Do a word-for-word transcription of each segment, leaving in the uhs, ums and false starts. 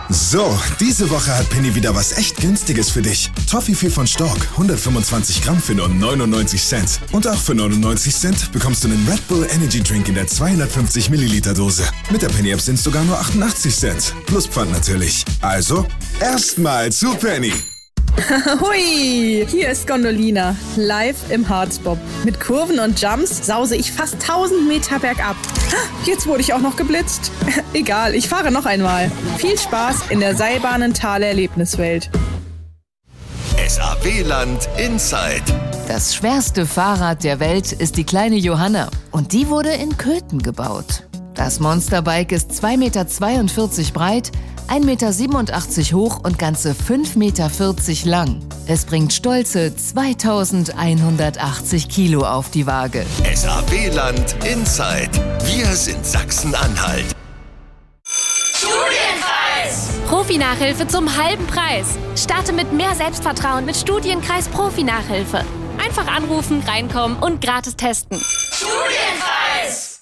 So, diese Woche hat Penny wieder was echt Günstiges für dich. Toffifee von Stork, hundertfünfundzwanzig Gramm für nur neunundneunzig Cent. Und auch für neunundneunzig Cent bekommst du einen Red Bull Energy Drink in der zweihundertfünfzig Milliliter Dose. Mit der Penny App sind es sogar nur achtundachtzig Cent. Plus Pfand natürlich. Also, erstmal zu Penny. Hui, hier ist Gondolina, live im Harzbob. Mit Kurven und Jumps sause ich fast tausend Meter bergab. Jetzt wurde ich auch noch geblitzt. Egal, ich fahre noch einmal. Viel Spaß in der Seilbahnenthaler Erlebniswelt. S A W-Land Inside. Das schwerste Fahrrad der Welt ist die kleine Johanna. Und die wurde in Köthen gebaut. Das Monsterbike ist zwei Meter zweiundvierzig breit, ein Meter siebenundachtzig hoch und ganze fünf Meter vierzig lang. Es bringt stolze zweitausendeinhundertachtzig Kilo auf die Waage. S A W-Land Inside. Wir sind Sachsen-Anhalt. Studienkreis! Profi-Nachhilfe zum halben Preis. Starte mit mehr Selbstvertrauen mit Studienkreis Profi-Nachhilfe. Einfach anrufen, reinkommen und gratis testen. Studienkreis!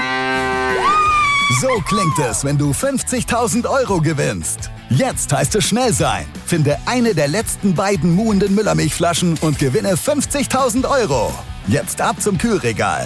So klingt es, wenn du fünfzigtausend Euro gewinnst. Jetzt heißt es schnell sein. Finde eine der letzten beiden muhenden Müllermilchflaschen und gewinne fünfzigtausend Euro. Jetzt ab zum Kühlregal.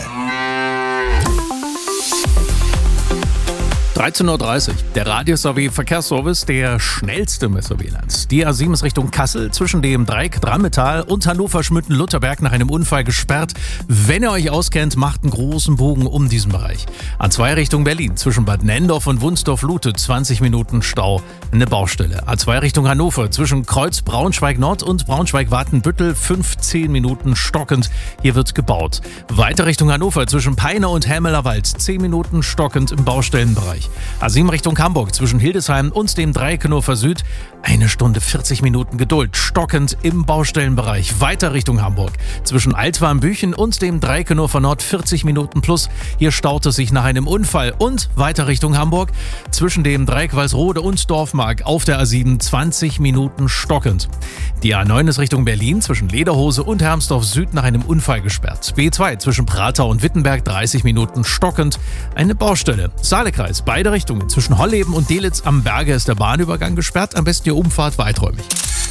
dreizehn Uhr dreißig, der Radius A W Verkehrsservice, der schnellste im S A W-Land. Die A sieben ist Richtung Kassel zwischen dem Dreieck Drammetal und Hannover-Schmütten-Lutherberg nach einem Unfall gesperrt. Wenn ihr euch auskennt, macht einen großen Bogen um diesen Bereich. A zwei Richtung Berlin zwischen Bad Nenndorf und Wunsdorf-Lute zwanzig Minuten Stau, eine Baustelle. A zwei Richtung Hannover zwischen Kreuz Braunschweig-Nord und Braunschweig-Watenbüttel fünfzehn Minuten stockend. Hier wird gebaut. Weiter Richtung Hannover zwischen Peine und Helmeler Wald zehn Minuten stockend im Baustellenbereich. A sieben Richtung Hamburg zwischen Hildesheim und dem Dreieck Hannover Süd. Eine Stunde vierzig Minuten Geduld, stockend im Baustellenbereich. Weiter Richtung Hamburg zwischen Altwarmbüchen und dem Dreieck Hannover Nord vierzig Minuten plus. Hier staut es sich nach einem Unfall. Und weiter Richtung Hamburg zwischen dem Dreieck Walsrode und Dorfmark auf der A sieben zwanzig Minuten stockend. Die A neun ist Richtung Berlin zwischen Lederhose und Hermsdorf Süd nach einem Unfall gesperrt. B zwei zwischen Prater und Wittenberg dreißig Minuten stockend. Eine Baustelle. Saalekreis, beide Richtungen. Zwischen Holleben und Delitzsch am Berge ist der Bahnübergang gesperrt. Am besten die Umfahrt weiträumig.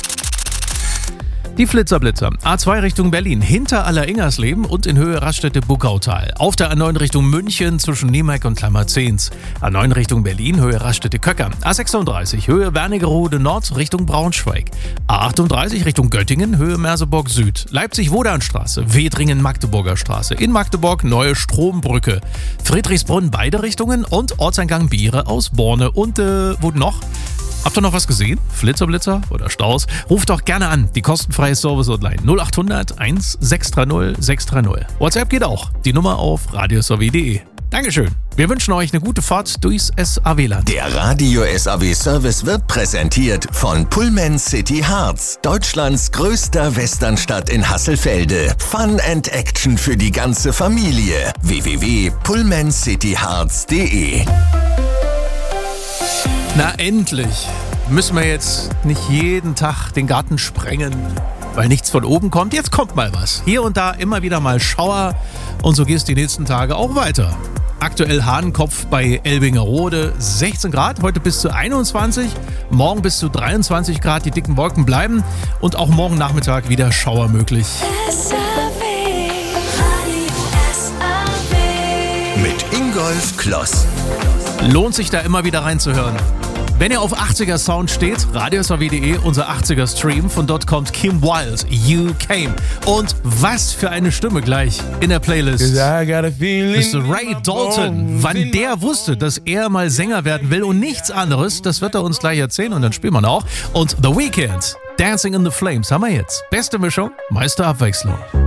Die Flitzerblitzer. A zwei Richtung Berlin, hinter Alleringersleben und in Höhe Raststätte-Buckautal. Auf der A neun Richtung München zwischen Niemeck und Klammerzehns. A neun Richtung Berlin, Höhe Raststätte-Köcker. A sechsunddreißig, Höhe Wernigerode Nord Richtung Braunschweig. A achtunddreißig Richtung Göttingen, Höhe Merseburg Süd. Leipzig-Wodanstraße, Wedringen-Magdeburger Straße. In Magdeburg Neue Strombrücke. Friedrichsbrunn beide Richtungen und Ortseingang Biere aus Borne. Und, äh, wo noch? Habt ihr noch was gesehen? Flitzerblitzer oder Staus? Ruft doch gerne an. Die kostenfreie Service-Hotline null achthundert eins sechs drei null sechs drei null. WhatsApp geht auch. Die Nummer auf radius a w punkt de. Dankeschön. Wir wünschen euch eine gute Fahrt durchs S A W-Land. Der Radio S A W-Service wird präsentiert von Pullman City Harz, Deutschlands größter Westernstadt in Hasselfelde. Fun and Action für die ganze Familie. w w w punkt pullman city harz punkt de. Na endlich müssen wir jetzt nicht jeden Tag den Garten sprengen, weil nichts von oben kommt. Jetzt kommt mal was. Hier und da immer wieder mal Schauer und so geht es die nächsten Tage auch weiter. Aktuell Hahnenkopf bei Elbingerode, sechzehn Grad, heute bis zu einundzwanzig, morgen bis zu dreiundzwanzig Grad, die dicken Wolken bleiben und auch morgen Nachmittag wieder Schauer möglich. S A W. Mit Ingolf Kloss. Lohnt sich da immer wieder reinzuhören. Wenn ihr auf achtziger Sound steht, radius a w punkt de, unser achtziger Stream, von dort kommt Kim Wilde, You Came. Und was für eine Stimme gleich in der Playlist. Mister Ray Dalton, wann der wusste, dass er mal Sänger werden will und nichts anderes, das wird er uns gleich erzählen und dann spielen wir ihn auch. Und The Weeknd, Dancing in the Flames haben wir jetzt. Beste Mischung, meiste Abwechslung.